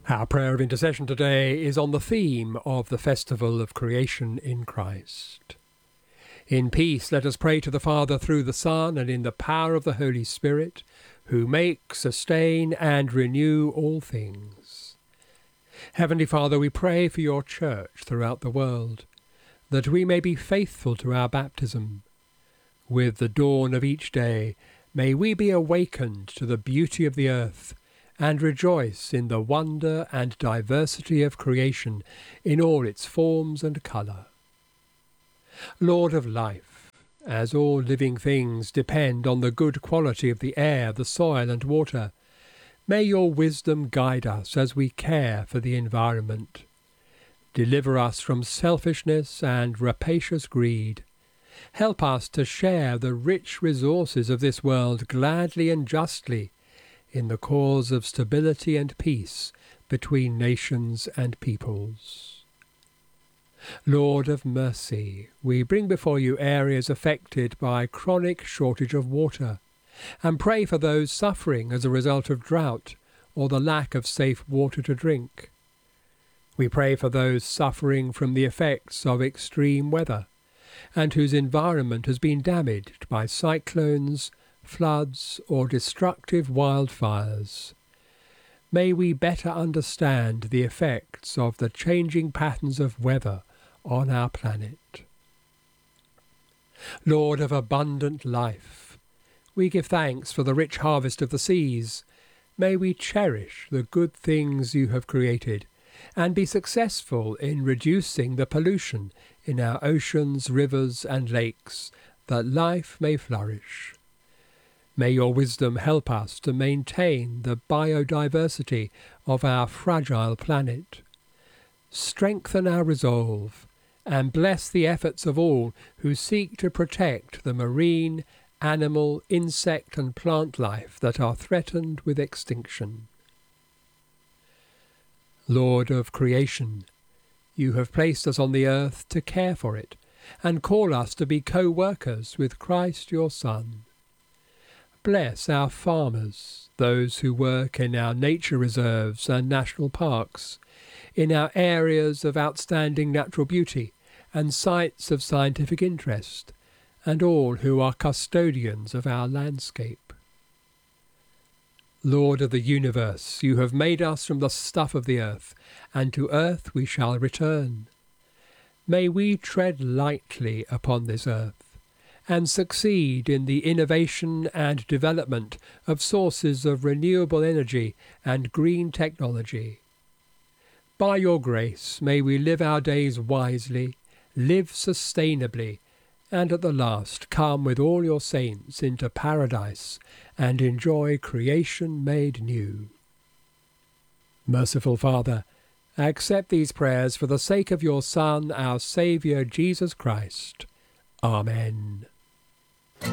Our prayer of intercession today is on the theme of the festival of creation in Christ. In peace, let us pray to the Father through the Son and in the power of the Holy Spirit, who make, sustain, and renew all things. Heavenly Father, we pray for your church throughout the world, that we may be faithful to our baptism. With the dawn of each day, may we be awakened to the beauty of the earth, and rejoice in the wonder and diversity of creation in all its forms and colour. Lord of life, as all living things depend on the good quality of the air, the soil and water, may your wisdom guide us as we care for the environment. Deliver us from selfishness and rapacious greed. Help us to share the rich resources of this world gladly and justly, in the cause of stability and peace between nations and peoples. Lord of mercy, we bring before you areas affected by chronic shortage of water, and pray for those suffering as a result of drought or the lack of safe water to drink. We pray for those suffering from the effects of extreme weather, and whose environment has been damaged by cyclones, floods, or destructive wildfires. May we better understand the effects of the changing patterns of weather on our planet. Lord of abundant life, we give thanks for the rich harvest of the seas. May we cherish the good things you have created, and be successful in reducing the pollution in our oceans, rivers, and lakes, that life may flourish. May your wisdom help us to maintain the biodiversity of our fragile planet. Strengthen our resolve, and bless the efforts of all who seek to protect the marine, animal, insect and plant life that are threatened with extinction. Lord of creation, you have placed us on the earth to care for it, and call us to be co-workers with Christ your Son. Bless our farmers, those who work in our nature reserves and national parks, in our areas of outstanding natural beauty and sites of scientific interest, and all who are custodians of our landscape. Lord of the universe, you have made us from the stuff of the earth, and to earth we shall return. May we tread lightly upon this earth, and succeed in the innovation and development of sources of renewable energy and green technology. By your grace, may we live our days wisely, live sustainably, and at the last come with all your saints into paradise and enjoy creation made new. Merciful Father, accept these prayers for the sake of your Son, our Saviour, Jesus Christ. Amen.